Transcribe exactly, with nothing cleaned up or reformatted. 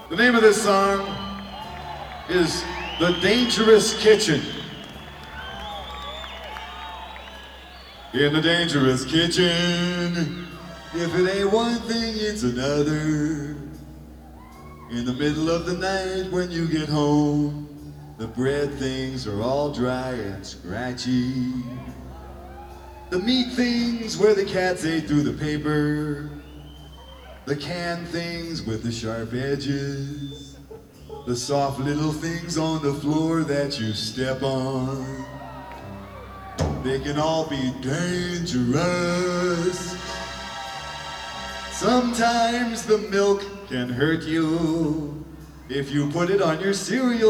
The name of this song is The Dangerous Kitchen. In the dangerous kitchen, if it ain't one thing, it's another. In the middle of the night when you get home, the bread things are all dry and scratchy. The meat things where the cats ate through the paper. The canned things with the sharp edges. The soft little things on the floor that you step on. They can all be dangerous. Sometimes the milk can hurt you if you put it on your cereal.